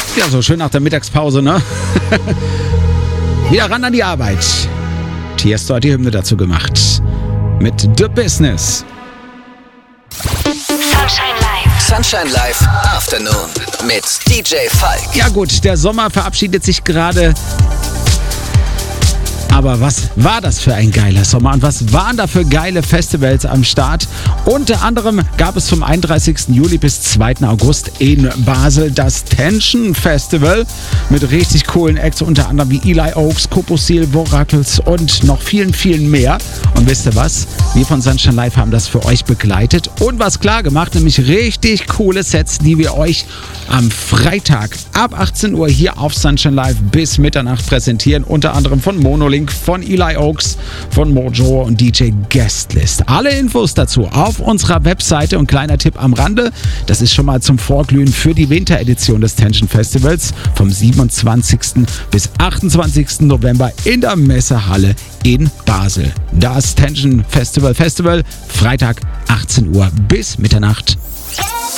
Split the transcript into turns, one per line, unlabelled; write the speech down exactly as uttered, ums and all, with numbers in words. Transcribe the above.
Ja, so schön nach der Mittagspause, ne? Wieder ran an die Arbeit. Tiesto hat die Hymne dazu gemacht. Mit The Business.
Sunshine Live.
Sunshine Live Afternoon mit D J Falk.
Ja gut, der Sommer verabschiedet sich gerade. Aber was war das für ein geiler Sommer und was waren da für geile Festivals am Start? Unter anderem gab es vom einunddreißigsten Juli bis zweiten August in Basel das Tension Festival mit richtig coolen Acts, unter anderem wie Eli Oaks, Koposil, Voracles und noch vielen, vielen mehr. Und wisst ihr was? Wir von Sunshine Live haben das für euch begleitet und was klar gemacht, nämlich richtig coole Sets, die wir euch am Freitag ab achtzehn Uhr hier auf Sunshine Live bis Mitternacht präsentieren. Unter anderem von Monolink, von Eli Oaks, von Mojo und D J Guestlist. Alle Infos dazu auf unserer Webseite und kleiner Tipp am Rande, das ist schon mal zum Vorglühen für die Winteredition des Tension Festivals vom siebenundzwanzigsten bis achtundzwanzigsten November in der Messehalle in Basel. Das Tension Festival Festival, Freitag achtzehn Uhr bis Mitternacht